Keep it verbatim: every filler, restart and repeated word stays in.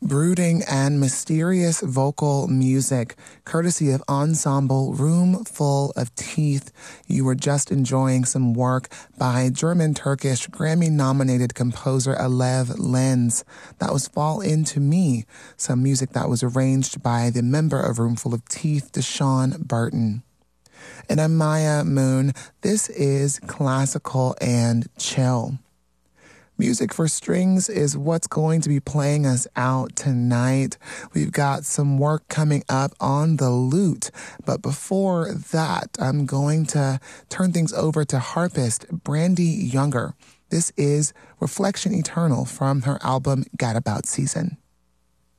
Brooding and mysterious vocal music, courtesy of ensemble Room Full of Teeth. You were just enjoying some work by German-Turkish Grammy-nominated composer Alev Lenz. That was Fall Into Me, some music that was arranged by the member of Room Full of Teeth, Deshaun Burton. And I'm Maya Moon. This is Classical and Chill. Music for Strings is what's going to be playing us out tonight. We've got some work coming up on the lute. But before that, I'm going to turn things over to harpist Brandi Younger. This is Reflection Eternal from her album Gadabout Season.